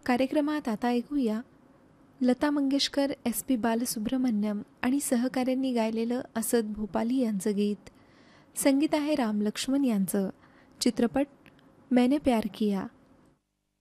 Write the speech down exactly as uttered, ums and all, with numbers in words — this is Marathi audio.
कार्यक्रमात आता ऐकूया लता मंगेशकर, एस पी बालसुब्रह्मण्यम आणि सहकाऱ्यांनी गायलेलं असद भोपाली यांचं गीत. संगीत आहे राम लक्ष्मण यांचं. चित्रपट मैंने प्यार किया.